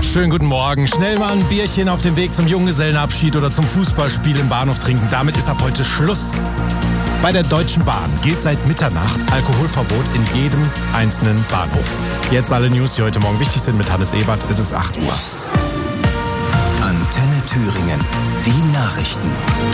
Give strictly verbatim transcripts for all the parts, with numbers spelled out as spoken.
Schönen guten Morgen. Schnell mal ein Bierchen auf dem Weg zum Junggesellenabschied oder zum Fußballspiel im Bahnhof trinken. Damit ist ab heute Schluss. Bei der Deutschen Bahn gilt seit Mitternacht Alkoholverbot in jedem einzelnen Bahnhof. Jetzt alle News, die heute Morgen wichtig sind mit Hannes Ebert. Es ist acht Uhr. Antenne Thüringen. Die Nachrichten.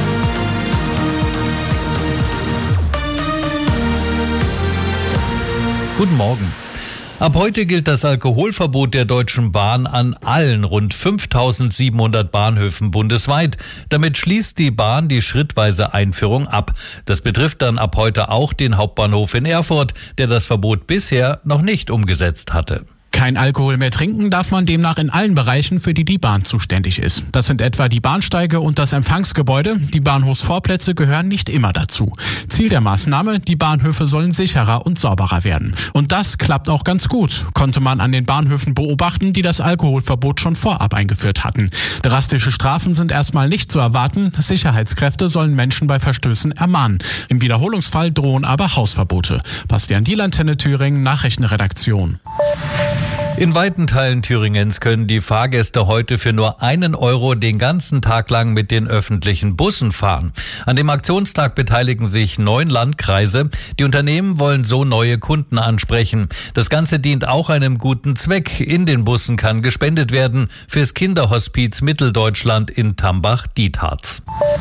Guten Morgen. Ab heute gilt das Alkoholverbot der Deutschen Bahn an allen rund fünftausendsiebenhundert Bahnhöfen bundesweit. Damit schließt die Bahn die schrittweise Einführung ab. Das betrifft dann ab heute auch den Hauptbahnhof in Erfurt, der das Verbot bisher noch nicht umgesetzt hatte. Kein Alkohol mehr trinken darf man demnach in allen Bereichen, für die die Bahn zuständig ist. Das sind etwa die Bahnsteige und das Empfangsgebäude. Die Bahnhofsvorplätze gehören nicht immer dazu. Ziel der Maßnahme: die Bahnhöfe sollen sicherer und sauberer werden. Und das klappt auch ganz gut, konnte man an den Bahnhöfen beobachten, die das Alkoholverbot schon vorab eingeführt hatten. Drastische Strafen sind erstmal nicht zu erwarten. Sicherheitskräfte sollen Menschen bei Verstößen ermahnen. Im Wiederholungsfall drohen aber Hausverbote. Bastian Diel, Antenne Thüringen, Nachrichtenredaktion. In weiten Teilen Thüringens können die Fahrgäste heute für nur einen Euro den ganzen Tag lang mit den öffentlichen Bussen fahren. An dem Aktionstag beteiligen sich neun Landkreise. Die Unternehmen wollen so neue Kunden ansprechen. Das Ganze dient auch einem guten Zweck. In den Bussen kann gespendet werden fürs Kinderhospiz Mitteldeutschland in Tambach-Dietharz.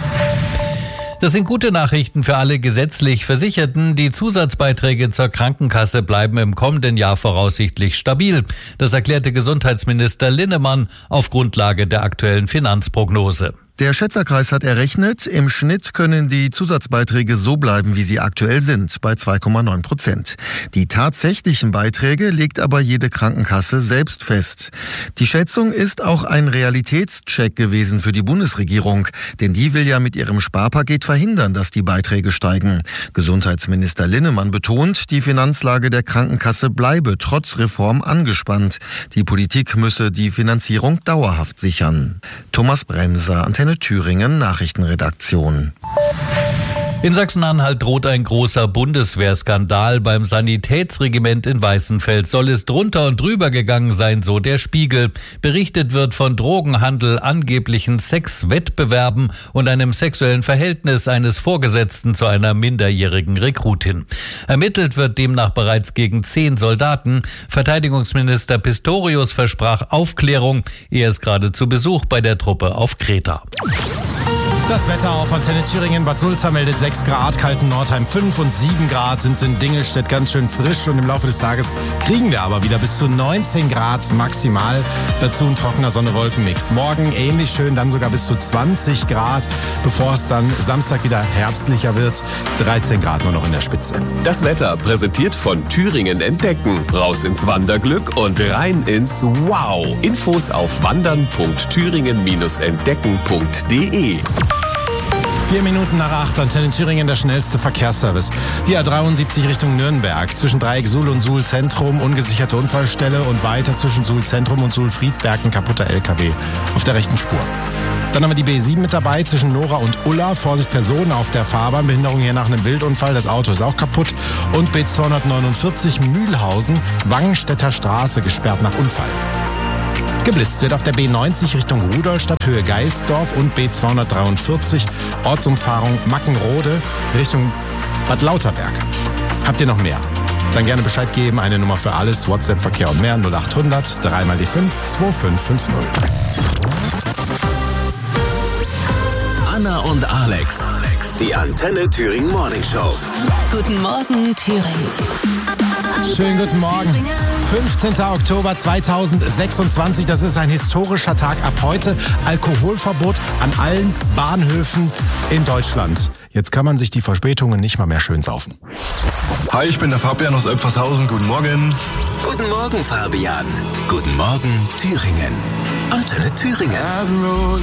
Das sind gute Nachrichten für alle gesetzlich Versicherten. Die Zusatzbeiträge zur Krankenkasse bleiben im kommenden Jahr voraussichtlich stabil. Das erklärte Gesundheitsminister Linnemann auf Grundlage der aktuellen Finanzprognose. Der Schätzerkreis hat errechnet, im Schnitt können die Zusatzbeiträge so bleiben, wie sie aktuell sind, bei zwei Komma neun Prozent. Die tatsächlichen Beiträge legt aber jede Krankenkasse selbst fest. Die Schätzung ist auch ein Realitätscheck gewesen für die Bundesregierung, denn die will ja mit ihrem Sparpaket verhindern, dass die Beiträge steigen. Gesundheitsminister Linnemann betont, die Finanzlage der Krankenkasse bleibe trotz Reform angespannt. Die Politik müsse die Finanzierung dauerhaft sichern. Thomas Bremser, Antenne Thüringen, Nachrichtenredaktion. In Sachsen-Anhalt droht ein großer Bundeswehrskandal. Beim Sanitätsregiment in Weißenfels soll es drunter und drüber gegangen sein, so der Spiegel. Berichtet wird von Drogenhandel, angeblichen Sexwettbewerben und einem sexuellen Verhältnis eines Vorgesetzten zu einer minderjährigen Rekrutin. Ermittelt wird demnach bereits gegen zehn Soldaten. Verteidigungsminister Pistorius versprach Aufklärung. Er ist gerade zu Besuch bei der Truppe auf Kreta. Das Wetter auf Antenne Thüringen. Bad Sulza meldet sechs Grad, Kalten-Nordheim fünf und sieben Grad sind in Dingelstedt ganz schön frisch. Und im Laufe des Tages kriegen wir aber wieder bis zu neunzehn Grad maximal. Dazu ein trockener Sonne-Wolken-Mix. Morgen ähnlich schön, dann sogar bis zu zwanzig Grad, bevor es dann Samstag wieder herbstlicher wird. dreizehn Grad nur noch in der Spitze. Das Wetter präsentiert von Thüringen Entdecken. Raus ins Wanderglück und rein ins Wow. Infos auf wandern punkt thüringen entdecken punkt de. Vier Minuten nach acht, Antenne Thüringen, der schnellste Verkehrsservice. Die A dreiundsiebzig Richtung Nürnberg. Zwischen Dreieck Suhl und Suhl Zentrum ungesicherte Unfallstelle und weiter zwischen Suhl Zentrum und Suhl Friedberg ein kaputter L K W auf der rechten Spur. Dann haben wir die B sieben mit dabei zwischen Nora und Ulla. Vorsicht, Personen auf der Fahrbahn. Behinderung hier nach einem Wildunfall. Das Auto ist auch kaputt. Und B zweihundertneunundvierzig Mühlhausen, Wangenstädter Straße gesperrt nach Unfall. Geblitzt wird auf der B neunzig Richtung Rudolstadt, Höhe Geilsdorf und B zweihundertdreiundvierzig, Ortsumfahrung Mackenrode Richtung Bad Lauterberg. Habt ihr noch mehr? Dann gerne Bescheid geben, eine Nummer für alles, WhatsApp, Verkehr und mehr, null achthundert, drei mal die fünf, zwei fünf fünf null. Anna und Alex, die Antenne Thüringen Morning Show. Guten Morgen, Thüringen. Schönen guten Morgen. fünfzehnten Oktober zweitausendsechsundzwanzig, das ist ein historischer Tag. Ab heute Alkoholverbot an allen Bahnhöfen in Deutschland. Jetzt kann man sich die Verspätungen nicht mal mehr schön saufen. Hi, ich bin der Fabian aus Elbvershausen. Guten Morgen. Guten Morgen, Fabian. Guten Morgen, Thüringen. Antenne Thüringen.